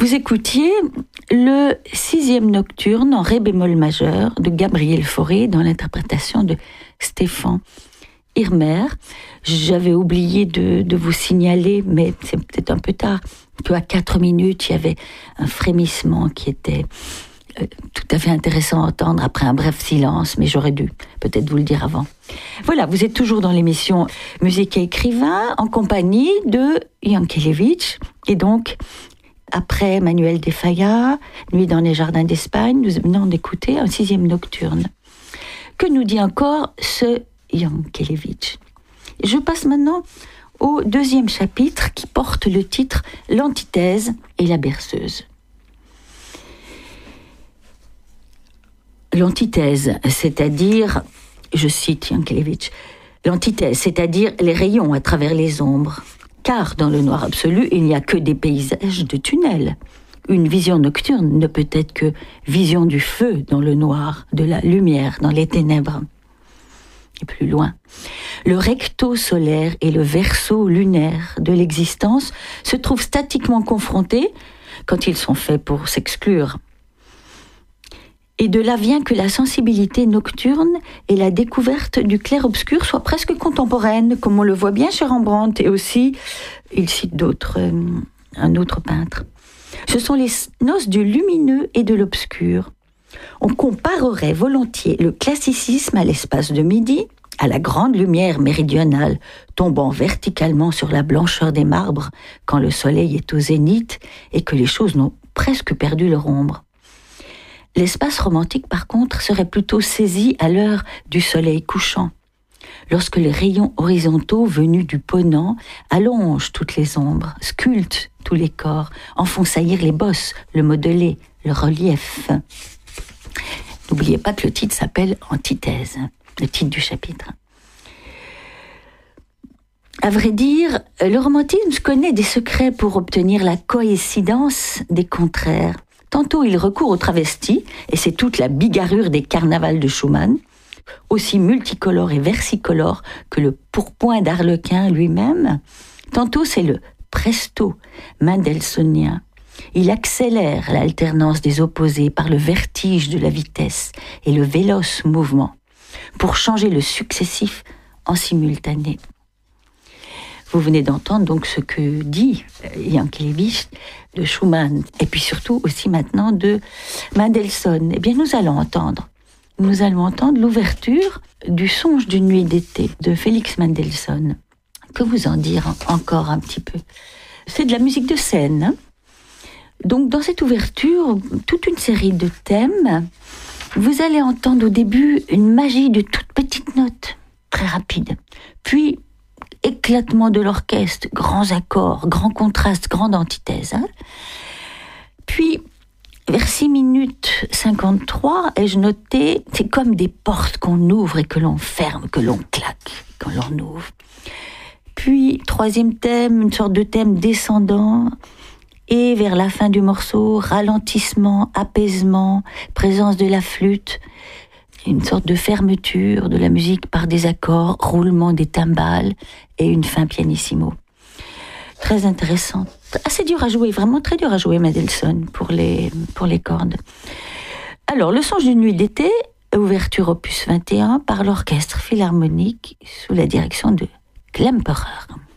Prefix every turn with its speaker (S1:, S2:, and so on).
S1: Vous écoutiez le 6e nocturne en ré bémol majeur de Gabriel Fauré dans l'interprétation de Stéphane Irmer. J'avais oublié de vous signaler, mais c'est peut-être un peu tard, qu'à 4 minutes, il y avait un frémissement qui était tout à fait intéressant à entendre après un bref silence, mais j'aurais dû peut-être vous le dire avant. Voilà, vous êtes toujours dans l'émission Musique et écrivain en compagnie de Yankelevitch, et donc après Manuel de Falla, Nuit dans les jardins d'Espagne, nous venons d'écouter un 6e nocturne. Que nous dit encore ce Yankelevitch? Je passe maintenant au 2e chapitre qui porte le titre « L'antithèse et la berceuse ». L'antithèse, c'est-à-dire, je cite Yankelevitch, l'antithèse, c'est-à-dire les rayons à travers les ombres. Car dans le noir absolu, il n'y a que des paysages de tunnels. Une vision nocturne ne peut être que vision du feu dans le noir, de la lumière dans les ténèbres. Et plus loin, le recto solaire et le verso lunaire de l'existence se trouvent statiquement confrontés quand ils sont faits pour s'exclure. Et de là vient que la sensibilité nocturne et la découverte du clair-obscur soient presque contemporaines, comme on le voit bien chez Rembrandt, et aussi, il cite un autre peintre. Ce sont les noces du lumineux et de l'obscur. On comparerait volontiers le classicisme à l'espace de midi, à la grande lumière méridionale tombant verticalement sur la blancheur des marbres quand le soleil est au zénith et que les choses n'ont presque perdu leur ombre. L'espace romantique, par contre, serait plutôt saisi à l'heure du soleil couchant, lorsque les rayons horizontaux venus du ponant allongent toutes les ombres, sculptent tous les corps, en font saillir les bosses, le modelé, le relief. N'oubliez pas que le titre s'appelle « Antithèse », le titre du chapitre. À vrai dire, le romantisme connaît des secrets pour obtenir la coïncidence des contraires. Tantôt il recourt aux travestis, et c'est toute la bigarrure des carnavals de Schumann, aussi multicolore et versicolore que le pourpoint d'Arlequin lui-même. Tantôt c'est le presto mendelssohnien. Il accélère l'alternance des opposés par le vertige de la vitesse et le véloce mouvement, pour changer le successif en simultané. Vous venez d'entendre donc ce que dit Yankelevitch de Schumann, et puis surtout aussi maintenant de Mendelssohn. Eh bien, nous allons entendre l'ouverture du Songe d'une nuit d'été de Félix Mendelssohn. Que vous en dire encore un petit peu? C'est de la musique de scène, hein? Donc, dans cette ouverture, toute une série de thèmes. Vous allez entendre au début une magie de toutes petites notes, très rapides. Puis, éclatement de l'orchestre, grands accords, grands contrastes, grande antithèse. Hein. Puis, vers 6 minutes 53, ai-je noté, c'est comme des portes qu'on ouvre et que l'on ferme, que l'on claque quand l'on ouvre. Puis, 3e thème, une sorte de thème descendant. Et vers la fin du morceau, ralentissement, apaisement, présence de la flûte, une sorte de fermeture de la musique par des accords, roulement des timbales et une fin pianissimo. Très intéressant. Assez dur à jouer, vraiment très dur à jouer Mendelssohn pour les cordes. Alors, le Songe d'une nuit d'été, ouverture opus 21 par l'orchestre philharmonique sous la direction de Klemperer.